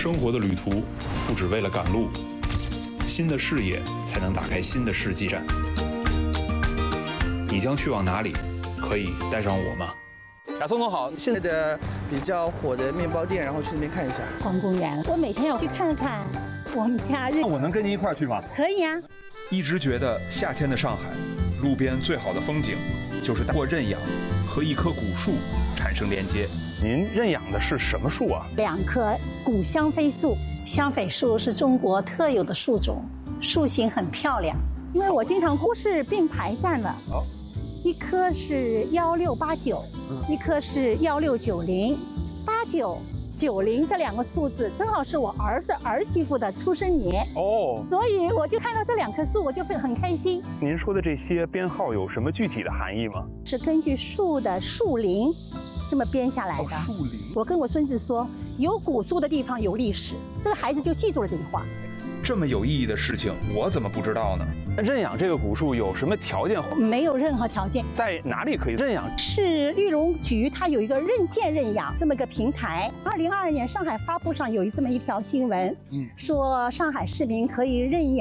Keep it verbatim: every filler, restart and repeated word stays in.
生活的旅途不只为了赶路，新的视野才能打开新的世纪站。你将去往哪里？可以带上我吗？ 雅松总好，现在的比较火的面包店，然后去那边看一下。 黄公园，我每天要去看看我们家人。 那我能跟您一块儿去吗？ 可以啊。 一直觉得夏天的上海，路边最好的风景就是过认养和一棵古树产生连接。 您认养的是什么树啊？ 两棵古香榧树。香榧树是中国特有的树种，树形很漂亮。因为我经常忽视并排站了。 好， 一棵是幺六八九，一棵是幺六九零，八九。九零这两个数字正好是我儿子儿媳妇的出生年哦， 所以我就看到这两棵树，我就会很开心。 您说的这些编号有什么具体的含义吗？ 是根据树的树龄这么编下来的。 哦、树龄。 我跟我孙子说，有古树的地方有历史，这个孩子就记住了这句话。 这么有意义的事情，我怎么不知道呢？ 认养这个古树有什么条件？ 没有任何条件。 在哪里可以认养？ 是绿农局，它有一个认建认养这么个平台。二零二二年上海发布上有这么一条新闻，嗯，说上海市民可以认养。